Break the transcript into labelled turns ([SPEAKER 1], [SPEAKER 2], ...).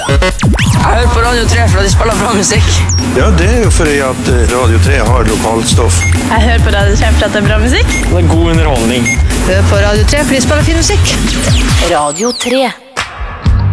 [SPEAKER 1] Jeg hører på Radio 3 for de spiller bra musikk.
[SPEAKER 2] Ja, det jo fordi at Radio 3 har lokalstoff.
[SPEAKER 3] Jeg hører på Radio 3 for at det bra musikk.
[SPEAKER 4] Det god underholdning.
[SPEAKER 1] Hør på Radio 3 for de spiller fin musikk.
[SPEAKER 5] Radio 3.